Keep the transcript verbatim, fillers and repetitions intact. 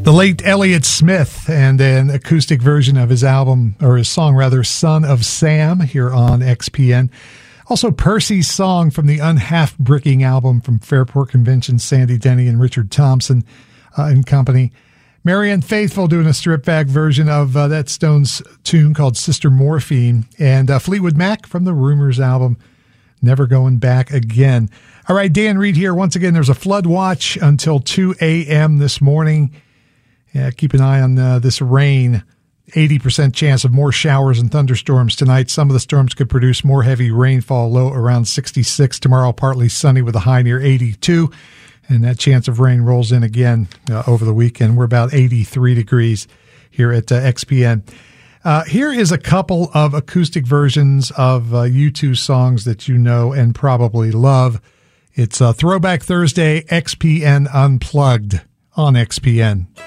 The late Elliott Smith and an acoustic version of his album, or his song rather, Son of Sam, here on X P N. Also, Percy's song from the Unhalf Bricking album from Fairport Convention, Sandy Denny and Richard Thompson uh, and company. Marianne Faithfull doing a strip back version of uh, that Stones tune called Sister Morphine. And uh, Fleetwood Mac from the Rumors album, Never Going Back Again. All right, Dan Reed here. Once again, there's a flood watch until two a.m. this morning. Yeah, keep an eye on uh, this rain. eighty percent chance of more showers and thunderstorms tonight. Some of the storms could produce more heavy rainfall, low around sixty-six. Tomorrow, partly sunny with a high near eighty-two. And that chance of rain rolls in again uh, over the weekend. We're about eighty-three degrees here at uh, X P N. Uh, here is a couple of acoustic versions of uh, U two songs that you know and probably love. It's uh, Throwback Thursday, X P N Unplugged on X P N.